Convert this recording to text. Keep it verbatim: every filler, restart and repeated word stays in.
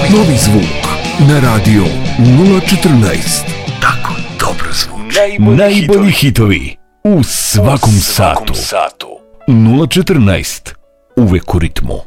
Novi zvuk na radio nula četrnaest. Tako dobro zvuči. Najbolji, Najbolji hitovi u svakom, u svakom satu. satu. nula četrnaest. Uvek u ritmu.